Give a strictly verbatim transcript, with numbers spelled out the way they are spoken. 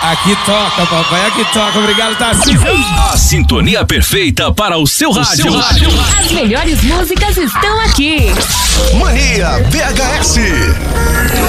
Aqui toca, papai, aqui toca. Obrigado, Tarcísio. A sintonia perfeita para o seu rádio. O seu rádio. As melhores músicas estão aqui. Mania V H S.